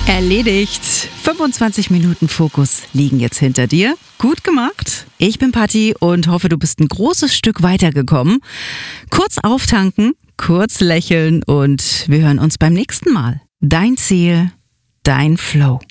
Erledigt. 25 Minuten Fokus liegen jetzt hinter dir. Gut gemacht. Ich bin Patti und hoffe, du bist ein großes Stück weitergekommen. Kurz auftanken, kurz lächeln und wir hören uns beim nächsten Mal. Dein Ziel, dein Flow.